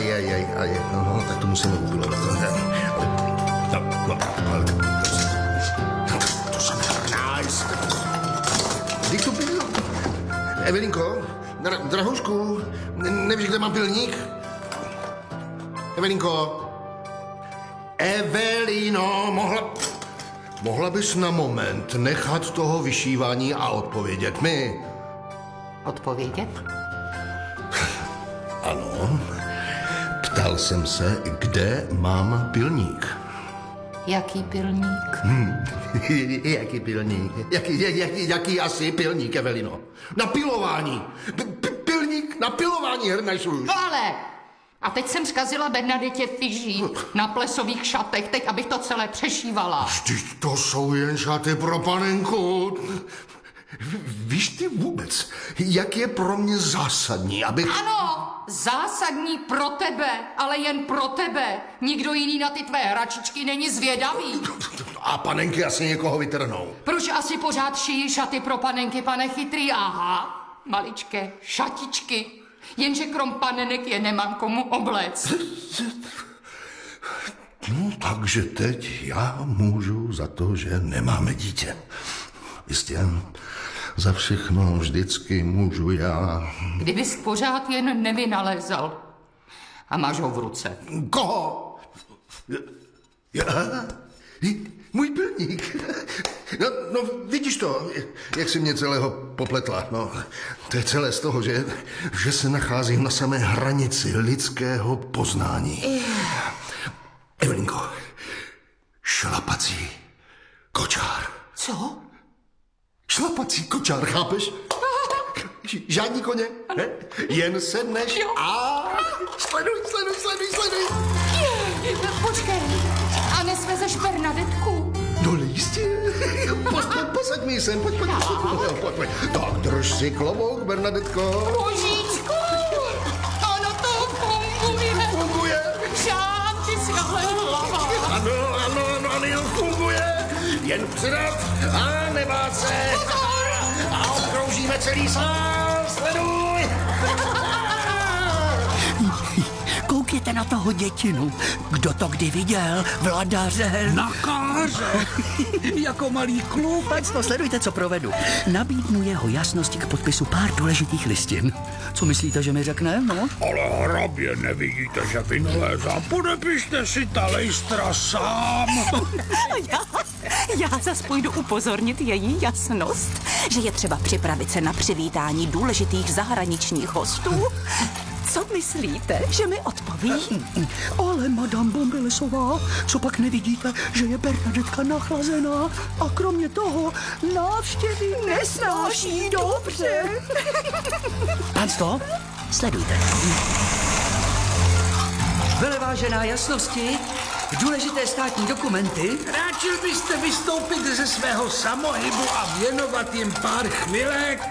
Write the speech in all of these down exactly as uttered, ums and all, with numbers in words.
aj, aj, aj, aj. No, no, tak to musíme upilovat. No, no, ale to se nice. Když to pil? Evelinko, dra, drahoušku, nevíš, kde mám pilník? Evelinko? Evelino, mohla... Mohla bys na moment nechat toho vyšívání a odpovědět mi? Odpovědět? Ano. Ptal jsem se, kde mám pilník. Jaký pilník? Hmm. Jaký pilník? Jaký, jaký, jaký asi pilník, Evelino? Na pilování. P- p- pilník na pilování, hernajšluž. No ale... A teď jsem zkazila Bernadetě fyží na plesových šatech, teď abych to celé přešívala. Vždyť to jsou jen šaty pro panenku. Víš ty vůbec, jak je pro mě zásadní, abych... Ano, zásadní pro tebe, ale jen pro tebe. Nikdo jiný na ty tvé hračičky není zvědavý. A panenky asi někoho vytrhnou. Proč asi pořád šijí šaty pro panenky, pane chytrý? Aha, maličké šatičky. Jenže krom panenek je nemám komu oblec. No, takže teď já můžu za to, že nemáme dítě. Jistě, za všechno vždycky můžu já. Kdybys pořád jen nevynalézal. A máš ho v ruce. Koho? Já? Můj pilník. No, no, vidíš to, jak si mě celého popletla. No, to je celé z toho, že, že se nacházím na samé hranici lidského poznání. Evelinko, šlapací kočár. Co? Šlapací kočár, chápeš? Žádní koně, ne? Jen sedneš a... Sleduj, sleduj, sleduj, sleduj. Je, počkej, a nesvezeš Bernadetku? No jistě. Pojď, pojď, posaď mi sem, pojď, pojď, pojď, pojď, pojď. Tak drž si klobouk, Bernadetko. Božíčku, ono to funguje. Funguje. Šám ti si ale hlava. Ano, ano, ano, ano, funguje. Jen přidat a nebát se. A obkroužíme celý sál. Sleduj. Koukněte na toho dětinu. Kdo to kdy viděl? Vladaře. Na káře. Jako malý kluk. Tak to sledujte, co provedu. Nabídnu jeho jasnosti k podpisu pár důležitých listin. Co myslíte, že mi řekne, no? Ale hrabě, nevidíte, že vynalézám. Podepište si ta lejstra sám. Já, já zas půjdu upozornit její jasnost, že je třeba připravit se na přivítání důležitých zahraničních hostů. Co myslíte, že mi odpoví? Ale madame Bombelesová, co pak nevidíte, že je Bernadetka nachlazená a kromě toho návštěvy nesnáší dobře. Panstvo, sledujte. Velevážená jasnosti, důležité státní dokumenty. Ráčil byste vystoupit ze svého samohybu a věnovat jim pár chvilek?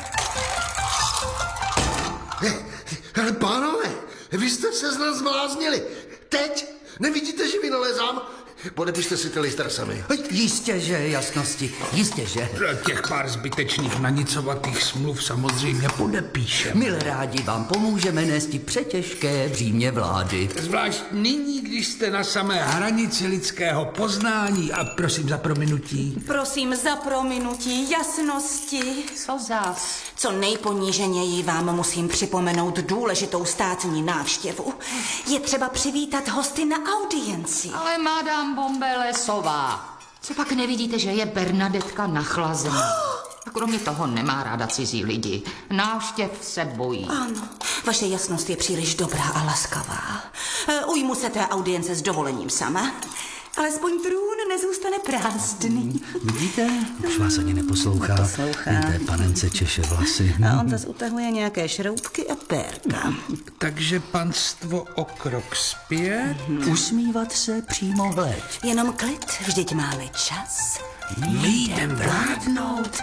Ale pánové, vy jste se z nás zbláznili. Teď nevidíte, že vynalézám? Podepište si ty listra sami. Jistě, že jasnosti, jistě, že. Těch pár zbytečných nanicovatých smluv samozřejmě podepíšem. Milé rádi vám pomůžeme nést přetěžké břímě vlády. Zvlášť nyní, když jste na samé hranici lidského poznání a prosím za prominutí. Prosím za prominutí jasnosti. Co zas? Co nejponíženěji vám musím připomenout důležitou státní návštěvu. Je třeba přivítat hosty na audienci. Ale madame Bombelesová, co pak nevidíte, že je Bernadetka nachlazená? A kromě toho nemá ráda cizí lidi. Návštěv se bojí. Ano, vaše jasnost je příliš dobrá a laskavá. E, Ujmu se té audience s dovolením sama. Alespoň trůn nezůstane prázdný. Vidíte? Už vás ani neposlouchá. Neposlouchá. Jen té panence češe vlasy. A on zase utahuje nějaké šroubky a pérka. Takže panstvo o krok zpět. Usmívat se přímo hleď. Jenom klid, vždyť máme čas. My jdem vládnout.